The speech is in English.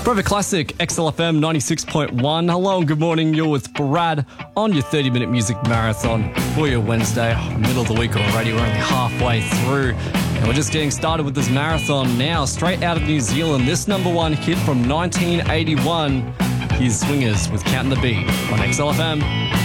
Forever Classic, XLFM 96.1. Hello and good morning. You're with Brad on your 30-minute music marathon for your Wednesday, middle of the week already. We're only halfway through and we're just getting started with this marathon now. Straight out of New Zealand, this number one hit from 1981. Here's Swingers with Counting the Beat on XLFM.